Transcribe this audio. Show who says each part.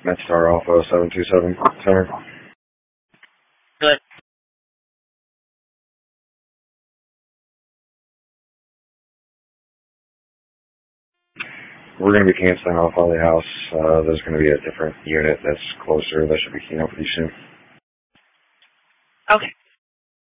Speaker 1: MedStar Alpha 727 Center.
Speaker 2: Good.
Speaker 1: We're going to be canceling off Holly House. There's going to be a different unit that's closer that should be keying up with you soon.
Speaker 2: Okay.